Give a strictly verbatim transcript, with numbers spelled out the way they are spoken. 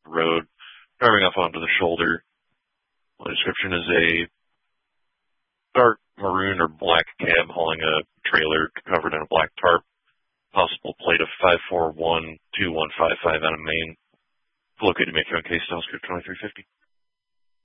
the road, driving off onto the shoulder. My description is a dark maroon or black cab hauling a trailer covered in a black tarp. Possible plate of five four one two one five five out of Maine. Located Mayfield Case, Style Script twenty-three fifty.